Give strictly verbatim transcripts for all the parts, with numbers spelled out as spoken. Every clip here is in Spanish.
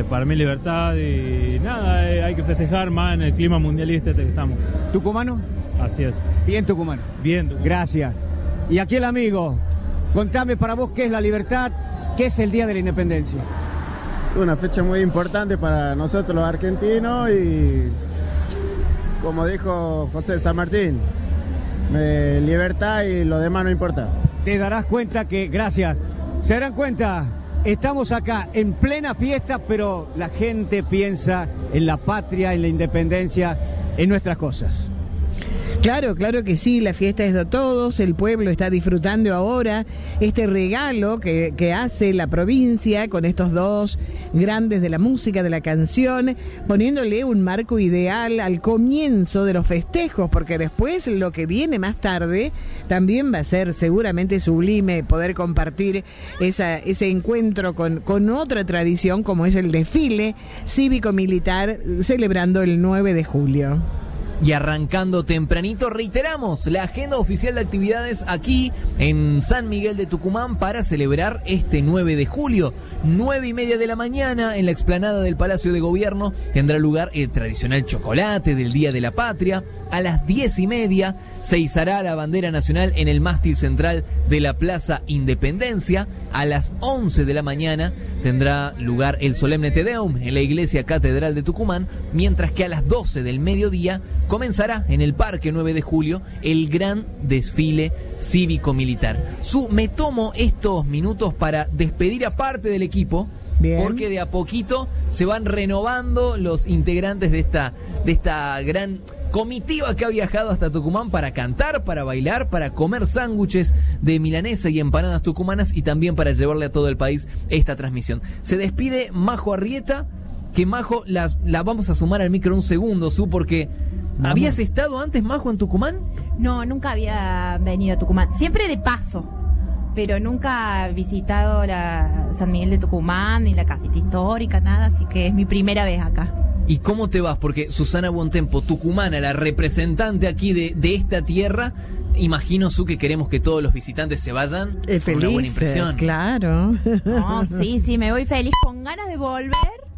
para mí libertad y nada, eh, hay que festejar más en el clima mundialista este que estamos. ¿Tucumano? Así es. Bien tucumano. Bien tucumano. Gracias. Y aquí el amigo, contame para vos qué es la libertad, qué es el Día de la Independencia. Una fecha muy importante para nosotros los argentinos y, como dijo José de San Martín, eh, libertad y lo demás no importa. Te darás cuenta que, gracias, se darán cuenta, estamos acá en plena fiesta, pero la gente piensa en la patria, en la independencia, en nuestras cosas. Claro, claro que sí, la fiesta es de todos, el pueblo está disfrutando ahora este regalo que, que hace la provincia con estos dos grandes de la música, de la canción, poniéndole un marco ideal al comienzo de los festejos, porque después lo que viene más tarde también va a ser seguramente sublime poder compartir esa, ese encuentro con, con otra tradición como es el desfile cívico-militar celebrando el nueve de julio. Y arrancando tempranito, reiteramos la agenda oficial de actividades aquí en San Miguel de Tucumán para celebrar este nueve de julio. nueve y media de la mañana en la explanada del Palacio de Gobierno tendrá lugar el tradicional chocolate del Día de la Patria. A las diez y media se izará la bandera nacional en el mástil central de la Plaza Independencia. A las once de la mañana tendrá lugar el solemne Te Deum en la Iglesia Catedral de Tucumán, mientras que a las doce del mediodía comenzará en el Parque nueve de julio el gran desfile cívico-militar. Su, me tomo estos minutos para despedir a parte del equipo. Bien. Porque de a poquito se van renovando los integrantes de esta, de esta gran comitiva que ha viajado hasta Tucumán para cantar, para bailar, para comer sándwiches de milanesa y empanadas tucumanas y también para llevarle a todo el país esta transmisión. Se despide Majo Arrieta, que Majo las, la vamos a sumar al micro un segundo, Su, porque vamos. ¿Habías estado antes, Majo, en Tucumán? No, nunca había venido a Tucumán, siempre de paso. Pero nunca he visitado la San Miguel de Tucumán, ni la casita histórica, nada, así que es mi primera vez acá. ¿Y cómo te vas? Porque Susana Buontempo, tucumana, la representante aquí de, de esta tierra, imagino, Su, que queremos que todos los visitantes se vayan eh, con feliz, una buena impresión. Claro. No, sí, sí, me voy feliz, con ganas de volver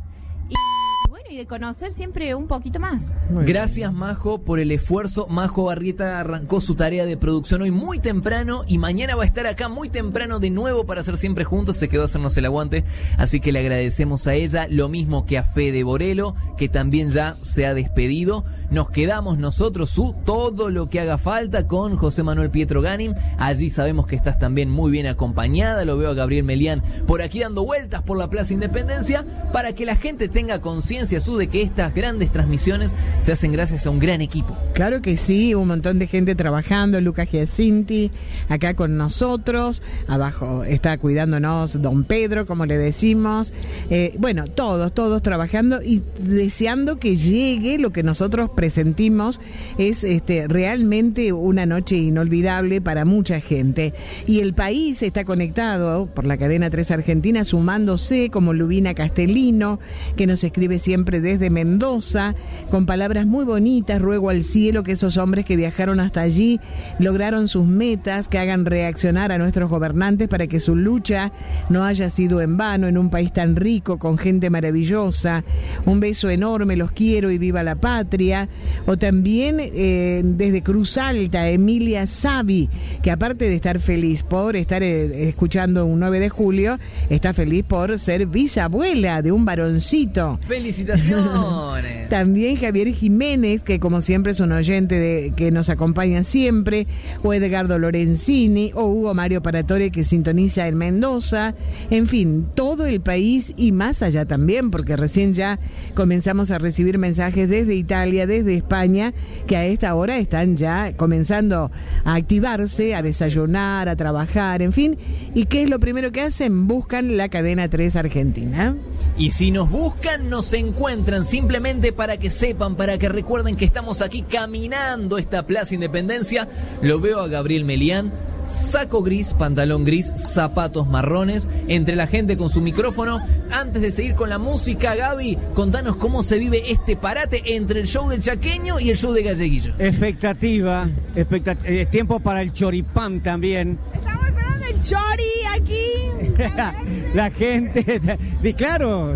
y bueno, y de conocer siempre un poquito más. Gracias, Majo, por el esfuerzo. Majo Arrieta arrancó su tarea de producción hoy muy temprano y mañana va a estar acá muy temprano de nuevo para hacer siempre juntos. Se quedó a hacernos el aguante, así que le agradecemos a ella, lo mismo que a Fede Borelo, que también ya se ha despedido. Nos quedamos nosotros, Su, todo lo que haga falta con José Manuel Pietro Ganim. Allí sabemos que estás también muy bien acompañada. Lo veo a Gabriel Melián por aquí dando vueltas por la Plaza Independencia para que la gente tenga conciencia, Su, de que estas grandes transmisiones se hacen gracias a un gran equipo. Claro que sí, un montón de gente trabajando. Lucas Giacinti acá con nosotros, abajo está cuidándonos don Pedro, como le decimos, eh, bueno, todos, todos trabajando y deseando que llegue lo que nosotros presentimos. Es este, realmente una noche inolvidable para mucha gente y el país está conectado por la cadena tres Argentina, sumándose como Lubina Castellino, que nos escribe siempre desde Mendoza con palabras muy bonitas. Ruego al cielo que esos hombres que viajaron hasta allí lograron sus metas, que hagan reaccionar a nuestros gobernantes para que su lucha no haya sido en vano en un país tan rico, con gente maravillosa. Un beso enorme, los quiero y viva la patria. O también eh, desde Cruz Alta, Emilia Savi, que aparte de estar feliz por estar eh, escuchando un nueve de julio, está feliz por ser bisabuela de un varoncito. ¡Felicitaciones! También Javier Jiménez, que como siempre es un oyente de, que nos acompaña siempre, o Edgardo Lorenzini, o Hugo Mario Paratore, que sintoniza en Mendoza. En fin, todo el país y más allá también, porque recién ya comenzamos a recibir mensajes desde Italia, desde España, que a esta hora están ya comenzando a activarse, a desayunar, a trabajar, en fin. ¿Y qué es lo primero que hacen? Buscan la cadena tres Argentina. Y si nos buscan, nos encuentran, simplemente para que sepan, para que recuerden que estamos aquí caminando esta Plaza Independencia. Lo veo a Gabriel Melián, saco gris, pantalón gris, zapatos marrones, entre la gente con su micrófono. Antes de seguir con la música, Gaby, contanos cómo se vive este parate entre el show del chaqueño y el show de Galleguillo. Expectativa, expectat- eh, tiempo para el choripán también. Estamos esperando el chori aquí. La gente, de, claro.